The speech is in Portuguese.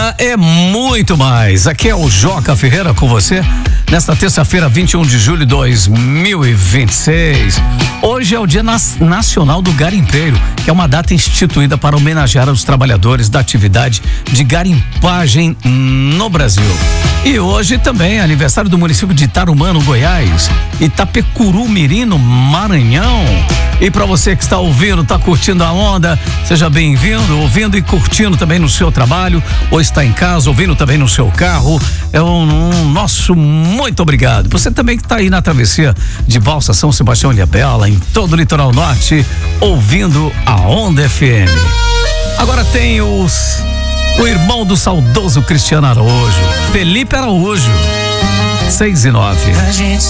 Vida é muito mais. Aqui é o Joca Ferreira com você nesta terça-feira, 21 de julho de 2026. Hoje é o Dia Nacional do Garimpeiro, que é uma data instituída para homenagear os trabalhadores da atividade de garimpagem no Brasil. E hoje também é aniversário do município de Tarumã, no Goiás, Itapecuru-Mirim, no Maranhão. E para você que está ouvindo, está curtindo a onda, seja bem-vindo, ouvindo e curtindo também no seu trabalho, ou está em casa, ouvindo também no seu carro. É um nosso muito obrigado. Você também que está aí na travessia de Balsa, São Sebastião e Ilhabela, em todo o litoral norte, ouvindo a Onda FM. Agora tem o irmão do saudoso Cristiano Araújo, Felipe Araújo, 6 e 9.